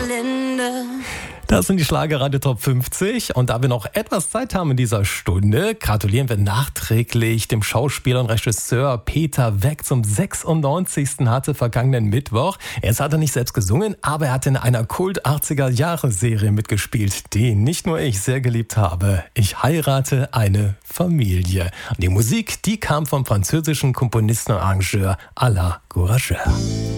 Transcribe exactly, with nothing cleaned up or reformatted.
Linde. Das sind die Schlagerradio Top fünfzig und da wir noch etwas Zeit haben in dieser Stunde, gratulieren wir nachträglich dem Schauspieler und Regisseur Peter Weck zum sechsundneunzigsten hatte vergangenen Mittwoch. Jetzt hat er nicht selbst gesungen, aber er hat in einer Kult-achtziger-Jahre-Serie mitgespielt, die nicht nur ich sehr geliebt habe. Ich heirate eine Familie. Und die Musik, die kam vom französischen Komponisten und Arrangeur Alain Gourageur.